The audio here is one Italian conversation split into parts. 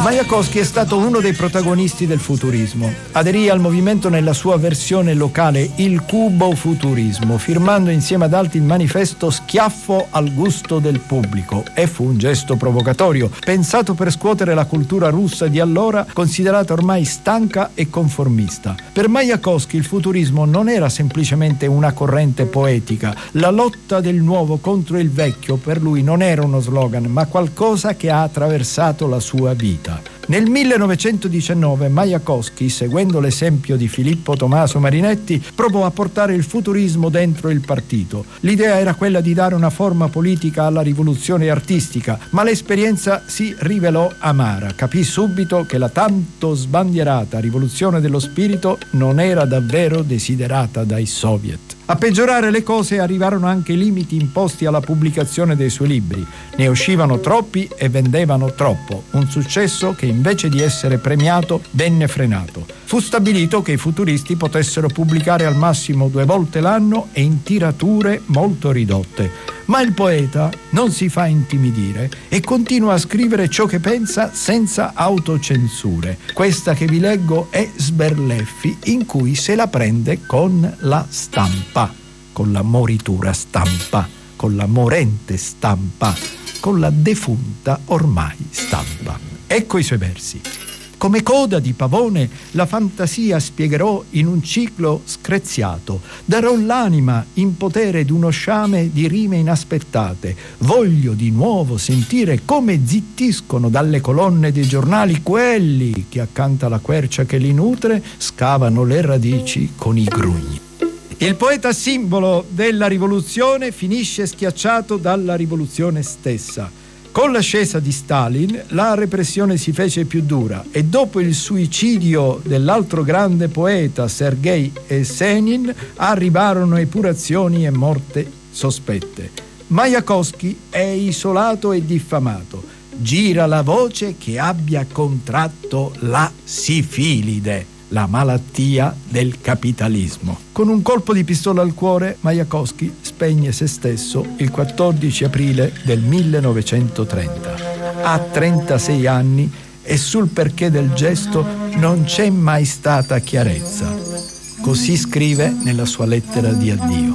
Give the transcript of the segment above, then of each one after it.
Majakovskij è stato uno dei protagonisti del futurismo. Aderì al movimento nella sua versione locale, il cubo-futurismo, firmando insieme ad altri il manifesto Schiaffo al gusto del pubblico, e fu un gesto provocatorio, pensato per scuotere la cultura russa di allora, considerata ormai stanca e conformista. Per Majakovskij il futurismo non era semplicemente una corrente poetica. La lotta del nuovo contro il vecchio per lui non era uno slogan, ma qualcosa che ha attraversato la sua vita. Nel 1919 Majakovskij, seguendo l'esempio di Filippo Tommaso Marinetti, provò a portare il futurismo dentro il partito. L'idea era quella di dare una forma politica alla rivoluzione artistica, ma l'esperienza si rivelò amara. Capì subito che la tanto sbandierata rivoluzione dello spirito non era davvero desiderata dai soviet. A peggiorare le cose arrivarono anche i limiti imposti alla pubblicazione dei suoi libri. Ne uscivano troppi e vendevano troppo, un successo che invece di essere premiato venne frenato. Fu stabilito che i futuristi potessero pubblicare al massimo 2 volte l'anno e in tirature molto ridotte. Ma il poeta non si fa intimidire e continua a scrivere ciò che pensa senza autocensure. Questa che vi leggo è Sberleffi, in cui se la prende con la stampa, con la moritura stampa, con la morente stampa, con la defunta ormai stampa. Ecco i suoi versi. Come coda di pavone la fantasia spiegherò in un ciclo screziato. Darò l'anima in potere d'uno sciame di rime inaspettate. Voglio di nuovo sentire come zittiscono dalle colonne dei giornali quelli che accanto alla quercia che li nutre scavano le radici con i grugni. Il poeta simbolo della rivoluzione finisce schiacciato dalla rivoluzione stessa. Con l'ascesa di Stalin la repressione si fece più dura e dopo il suicidio dell'altro grande poeta Sergei Esenin arrivarono epurazioni e morte sospette. Majakovskij è isolato e diffamato. Gira la voce che abbia contratto la sifilide, la malattia del capitalismo. Con un colpo di pistola al cuore, Majakovskij spegne se stesso il 14 aprile del 1930. Ha 36 anni e sul perché del gesto non c'è mai stata chiarezza. Così scrive nella sua lettera di addio.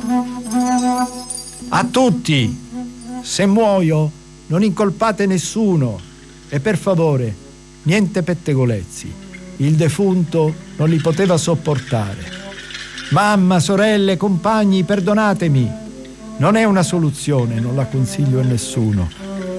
A tutti, se muoio, non incolpate nessuno e per favore, niente pettegolezzi. Il defunto non li poteva sopportare. Mamma, sorelle, compagni, perdonatemi. Non è una soluzione, non la consiglio a nessuno.